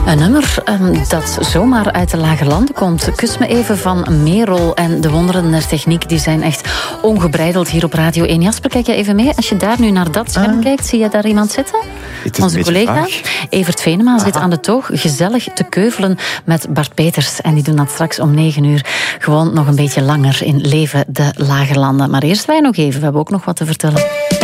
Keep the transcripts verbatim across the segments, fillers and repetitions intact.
Een nummer um, dat zomaar uit de lage landen komt. Kus me even van Merel en de wonderen der techniek. Die zijn echt ongebreideld hier op Radio één. Jasper, kijk je even mee? Als je daar nu naar dat scherm ah. kijkt, zie je daar iemand zitten? Onze collega vaag. Evert Venema Aha. zit aan de toog gezellig te keuvelen met Bart Peters. En die doen dat straks om negen uur gewoon nog een beetje langer in Leven de Lage Landen. Maar eerst wij nog even. We hebben ook nog wat te vertellen.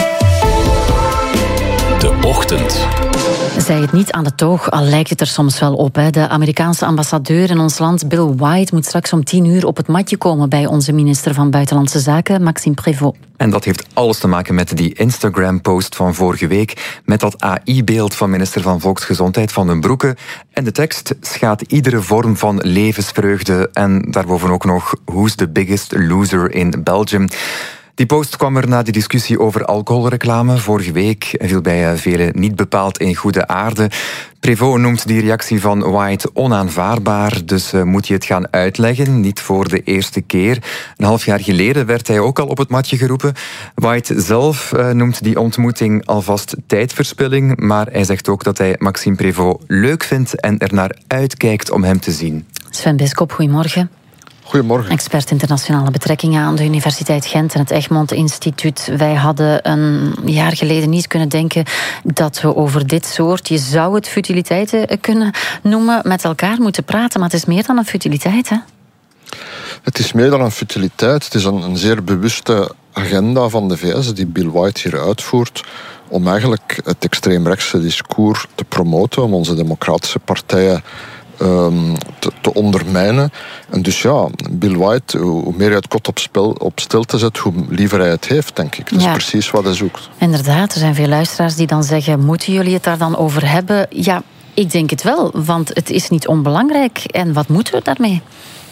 De Ochtend. Zij het niet aan de toog, al lijkt het er soms wel op. Hè. De Amerikaanse ambassadeur in ons land, Bill White, moet straks om tien uur op het matje komen bij onze minister van Buitenlandse Zaken, Maxime Prévost. En dat heeft alles te maken met die Instagram-post van vorige week, met dat A I-beeld van minister van Volksgezondheid Van den Broeke. En de tekst schaadt iedere vorm van levensvreugde. En daarboven ook nog Who's the biggest loser in Belgium. Die post kwam er na die discussie over alcoholreclame vorige week en viel bij velen niet bepaald in goede aarde. Prévost noemt die reactie van White onaanvaardbaar, dus uh, moet hij het gaan uitleggen, niet voor de eerste keer. Een half jaar geleden werd hij ook al op het matje geroepen. White zelf uh, noemt die ontmoeting alvast tijdverspilling, maar hij zegt ook dat hij Maxime Prévost leuk vindt en er naar uitkijkt om hem te zien. Sven Bisschop, goedemorgen. Goedemorgen. Expert internationale betrekkingen aan de Universiteit Gent en het Egmont Instituut. Wij hadden een jaar geleden niet kunnen denken dat we over dit soort, je zou het futiliteiten kunnen noemen, met elkaar moeten praten. Maar het is meer dan een futiliteit, hè? Het is meer dan een futiliteit. Het is een, een zeer bewuste agenda van de V S die Bill White hier uitvoert om eigenlijk het extreemrechtse discours te promoten, om onze democratische partijen Um, te, te ondermijnen. En dus ja, Bill White, hoe meer hij het kot op, spel, op stilte zet, hoe liever hij het heeft, denk ik. Dat is ja. precies wat hij zoekt. Inderdaad, er zijn veel luisteraars die dan zeggen, moeten jullie het daar dan over hebben? Ja, ik denk het wel, want het is niet onbelangrijk. En wat moeten we daarmee?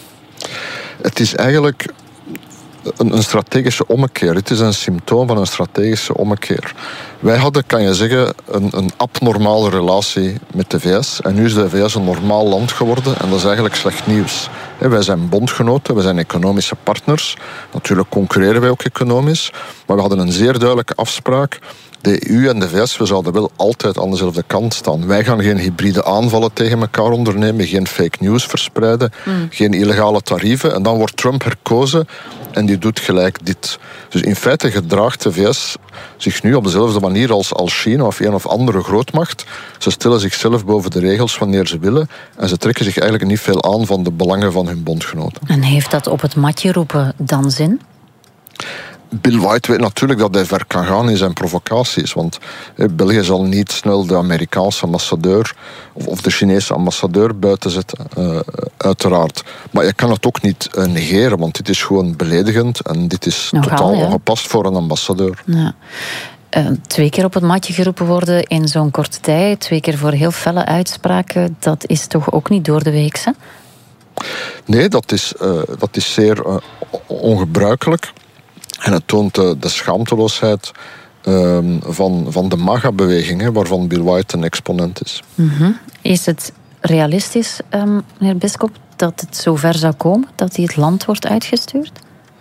Het is eigenlijk een, een strategische ommekeer. Het is een symptoom van een strategische ommekeer. Wij hadden, kan je zeggen, een, een abnormale relatie met de V S. En nu is de V S een normaal land geworden. En dat is eigenlijk slecht nieuws. Wij zijn bondgenoten, we zijn economische partners. Natuurlijk concurreren wij ook economisch. Maar we hadden een zeer duidelijke afspraak. De E U en de V S, we zouden wel altijd aan dezelfde kant staan. Wij gaan geen hybride aanvallen tegen elkaar ondernemen, geen fake news verspreiden, mm. geen illegale tarieven. En dan wordt Trump herkozen en die doet gelijk dit. Dus in feite gedraagt de V S zich nu op dezelfde manier als, als China of een of andere grootmacht. Ze stellen zichzelf boven de regels wanneer ze willen en ze trekken zich eigenlijk niet veel aan van de belangen van hun bondgenoten. En heeft dat op het matje roepen dan zin? Bill White weet natuurlijk dat hij ver kan gaan in zijn provocaties. Want eh, België zal niet snel de Amerikaanse ambassadeur of, of de Chinese ambassadeur buiten zetten, uh, uiteraard. Maar je kan het ook niet uh, negeren, want dit is gewoon beledigend en dit is Nogal, totaal ja. ongepast voor een ambassadeur. Ja. Uh, twee keer op het matje geroepen worden in zo'n korte tijd, twee keer voor heel felle uitspraken, dat is toch ook niet door de week, hè? Nee, dat is, uh, dat is zeer uh, ongebruikelijk. En het toont de, de schaamteloosheid um, van, van de MAGA-beweging, hè, waarvan Bill White een exponent is. Mm-hmm. Is het realistisch, um, meneer Bisschop, dat het zover zou komen, dat hij het land wordt uitgestuurd?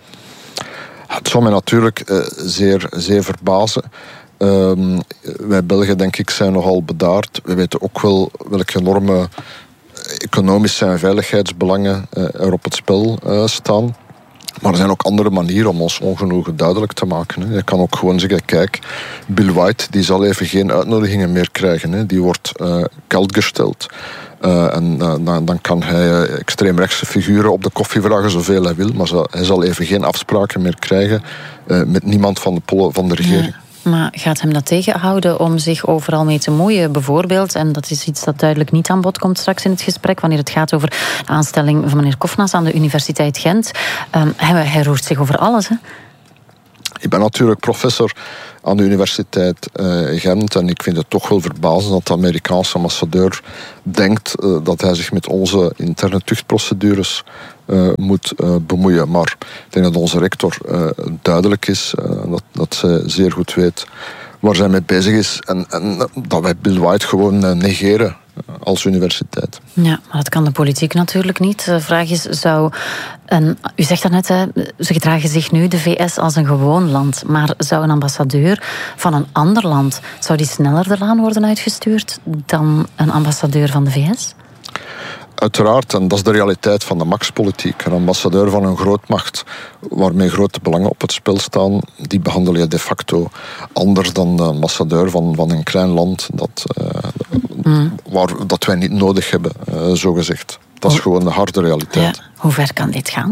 Het zou mij natuurlijk uh, zeer, zeer verbazen. Um, wij Belgen, denk ik, zijn nogal bedaard. We weten ook wel welke enorme economische en veiligheidsbelangen uh, er op het spel uh, staan. Maar er zijn ook andere manieren om ons ongenoegen duidelijk te maken. Hè. Je kan ook gewoon zeggen, kijk, Bill White die zal even geen uitnodigingen meer krijgen. Hè. Die wordt uh, kalt gesteld. Uh, en uh, dan, dan kan hij uh, extreemrechtse figuren op de koffie vragen zoveel hij wil. Maar zal, hij zal even geen afspraken meer krijgen uh, met niemand van de, pol- van de regering. Ja. Maar gaat hem dat tegenhouden om zich overal mee te moeien? Bijvoorbeeld, en dat is iets dat duidelijk niet aan bod komt straks in het gesprek, wanneer het gaat over de aanstelling van meneer Kofnas aan de Universiteit Gent. Um, hij, hij roert zich over alles, hè? Ik ben natuurlijk professor aan de Universiteit uh, Gent en ik vind het toch wel verbazend dat de Amerikaanse ambassadeur denkt uh, dat hij zich met onze interne tuchtprocedures uh, moet uh, bemoeien. Maar ik denk dat onze rector uh, duidelijk is, uh, dat, dat zij zeer goed weet waar zij mee bezig is en, en dat wij Bill White gewoon uh, negeren als universiteit. Ja, maar dat kan de politiek natuurlijk niet. De vraag is, zou een, u zegt daarnet, hè, ze gedragen zich nu, de V S, als een gewoon land. Maar zou een ambassadeur van een ander land, zou die sneller de laan worden uitgestuurd dan een ambassadeur van de V S? Uiteraard, en dat is de realiteit van de machtspolitiek. Een ambassadeur van een grootmacht waarmee grote belangen op het spel staan, die behandel je de facto anders dan de ambassadeur van, van een klein land dat, uh, mm. waar, dat wij niet nodig hebben, uh, zo gezegd. Dat is oh. gewoon de harde realiteit. Ja. Hoe ver kan dit gaan?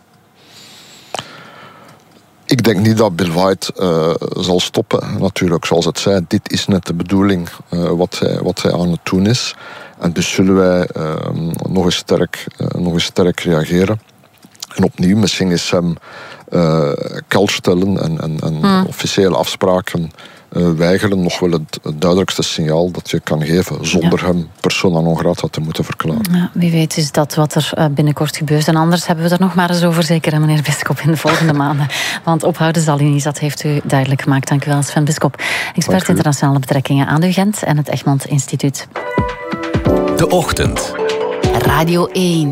Ik denk niet dat Bill White uh, zal stoppen. Natuurlijk, zoals het zei, dit is net de bedoeling uh, wat, hij, wat hij aan het doen is. En dus zullen wij uh, nog, eens sterk, uh, nog eens sterk reageren. En opnieuw, misschien is hem uh, kalt stellen en, en, en mm. officiële afspraken uh, weigeren nog wel het, het duidelijkste signaal dat je kan geven, zonder ja. hem persona non grata te moeten verklaren. Ja, wie weet is dat wat er uh, binnenkort gebeurt. En anders hebben we er nog maar eens over, zeker, meneer Bisschop, in de volgende maanden. Want ophouden zal u niet, dat heeft u duidelijk gemaakt. Dank u wel, Sven Bisschop, expert internationale betrekkingen aan de U Gent en het Egmond Instituut. De Ochtend. Radio één.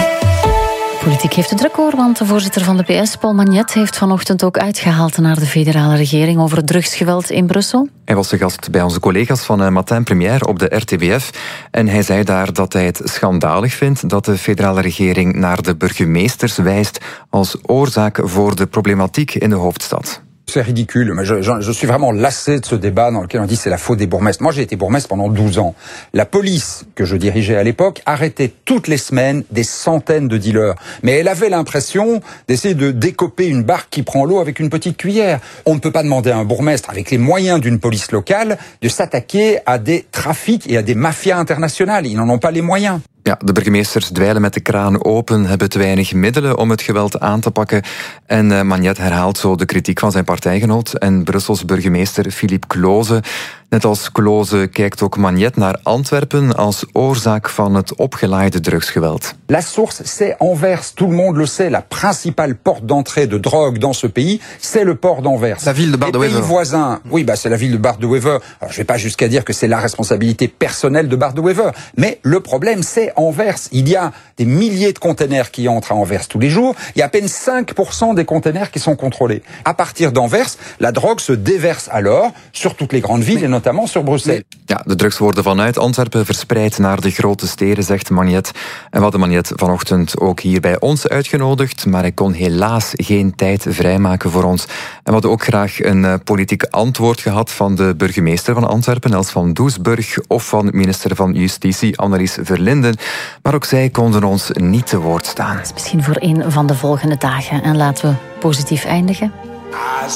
Politiek heeft het druk hoor, want de voorzitter van de P S, Paul Magnet, heeft vanochtend ook uitgehaald naar de federale regering over het drugsgeweld in Brussel. Hij was de gast bij onze collega's van Matin Première op de R T B F en hij zei daar dat hij het schandalig vindt dat de federale regering naar de burgemeesters wijst als oorzaak voor de problematiek in de hoofdstad. C'est ridicule, mais je, je, je suis vraiment lassé de ce débat dans lequel on dit c'est la faute des bourgmestres. Moi j'ai été bourgmestre pendant douze ans. La police que je dirigeais à l'époque arrêtait toutes les semaines des centaines de dealers. Mais elle avait l'impression d'essayer de décoper une barque qui prend l'eau avec une petite cuillère. On ne peut pas demander à un bourgmestre, avec les moyens d'une police locale, de s'attaquer à des trafics et à des mafias internationales. Ils n'en ont pas les moyens. Ja, de burgemeesters dweilen met de kraan open, hebben te weinig middelen om het geweld aan te pakken. En uh, Magnet herhaalt zo de kritiek van zijn partijgenoot en Brussels burgemeester Philippe Cloze. Net als Cloze kijkt ook Magnet naar Antwerpen als oorzaak van het opgelaaide drugsgeweld. La source, c'est Anvers. Tout le monde le sait. La principale porte d'entrée de drogue dans ce pays, c'est le port d'Anvers. La ville de Bar-de-Wever. Les pays voisins, oui, bah c'est la ville de Bar-de-Wever. Alors, je vais pas jusqu'à dire que c'est la responsabilité personnelle de Bar-de-Wever, mais le problème, c'est Anvers. Il y a des milliers de containers qui entrent à Anvers tous les jours. Il y a à peine cinq pour cent des containers qui sont contrôlés. À partir d'Anvers, la drogue se déverse alors sur toutes les grandes villes, et notamment sur Bruxelles. Ja, de drugs worden vanuit Antwerpen verspreid naar de grote steden, zegt Magnet. En we hadden Magnet vanochtend ook hier bij ons uitgenodigd, maar hij kon helaas geen tijd vrijmaken voor ons. En we hadden ook graag een uh, politiek antwoord gehad van de burgemeester van Antwerpen, Els van Doesburg, of van minister van Justitie, Annelies Verlinden. Maar ook zij konden ons niet te woord staan. Dat is misschien voor een van de volgende dagen. En laten we positief eindigen.